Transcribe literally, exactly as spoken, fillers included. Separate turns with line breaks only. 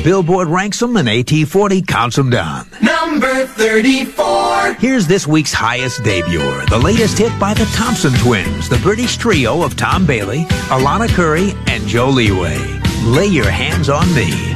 Billboard ranks them and A T forty counts them down.
Number thirty-four.
Here's this week's highest debut, the latest hit by the Thompson Twins, the British trio of Tom Bailey, Alana Curry, and Joe Leeway. Lay Your Hands on Me.